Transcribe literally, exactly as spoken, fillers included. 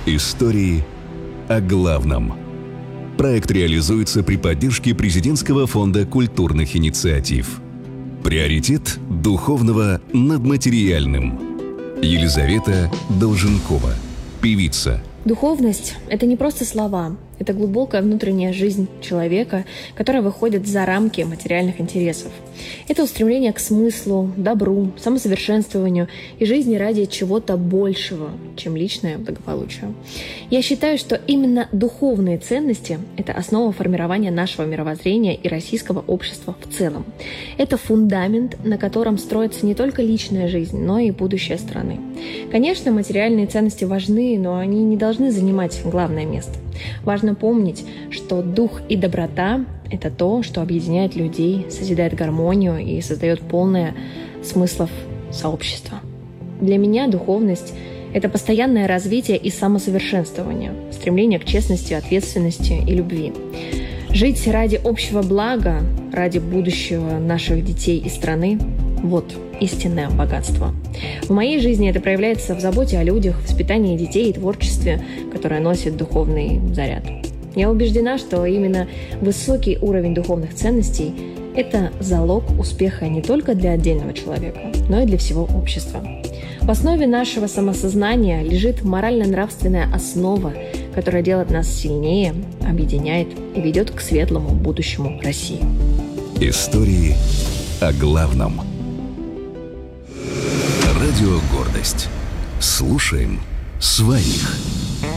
Истории о главном. Проект реализуется при поддержке Президентского фонда культурных инициатив. Приоритет духовного над материальным. Елизавета Долженкова, певица. Духовность – это не просто слова, это глубокая внутренняя жизнь человека, которая выходит за рамки материальных интересов. Это устремление к смыслу, добру, самосовершенствованию и жизни ради чего-то большего, чем личное благополучие. Я считаю, что именно духовные ценности – это основа формирования нашего мировоззрения и российского общества в целом. Это фундамент, на котором строится не только личная жизнь, но и будущее страны. Конечно, материальные ценности важны, но они не должны занимать главное место. Важно помнить, что дух и доброта – это то, что объединяет людей, созидает гармонию и создает полное смыслов сообщества. Для меня духовность – это постоянное развитие и самосовершенствование, стремление к честности, ответственности и любви. Жить ради общего блага, ради будущего наших детей и страны – вот истинное богатство. В моей жизни это проявляется в заботе о людях, воспитании детей и творчестве, которое носит духовный заряд. Я убеждена, что именно высокий уровень духовных ценностей – это залог успеха не только для отдельного человека, но и для всего общества. В основе нашего самосознания лежит морально-нравственная основа, которая делает нас сильнее, объединяет и ведет к светлому будущему России. Истории о главном. Радио «Гордость». Слушаем своих.